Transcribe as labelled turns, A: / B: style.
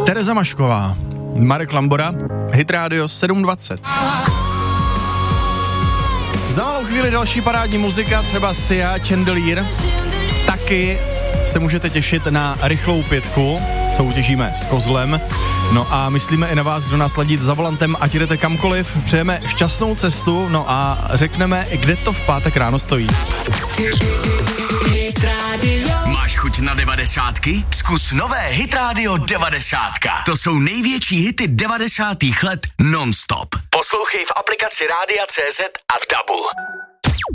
A: Tereza Mašková, Marek Lambora, Hit Radio 720. Za malou chvíli další parádní muzika, třeba Sia, Chandelier. Taky se můžete těšit na rychlou 5. Soutěžíme s Kozlem. No a myslíme i na vás, kdo nás ladí za volantem, ať jdete kamkoliv. Přejeme šťastnou cestu, no a řekneme, kde to v pátek ráno stojí.
B: Máš chuť na 90? Zkus nové Hit Radio 90. To jsou největší hity 90. let non-stop. Poslouchej v aplikaci Rádia.cz a v DABu.